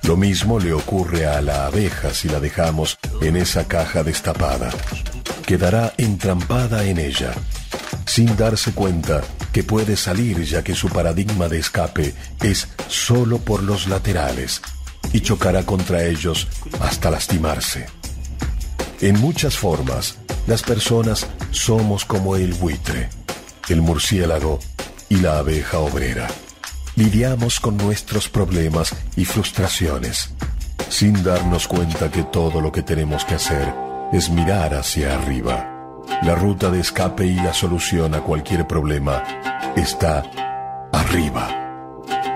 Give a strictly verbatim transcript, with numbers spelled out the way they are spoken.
Lo mismo le ocurre a la abeja si la dejamos en esa caja destapada. Quedará entrampada en ella, sin darse cuenta que puede salir, ya que su paradigma de escape es solo por los laterales, y chocará contra ellos hasta lastimarse. En muchas formas, las personas somos como el buitre, el murciélago y la abeja obrera. Lidiamos con nuestros problemas y frustraciones, sin darnos cuenta que todo lo que tenemos que hacer es mirar hacia arriba. La ruta de escape y la solución a cualquier problema está arriba.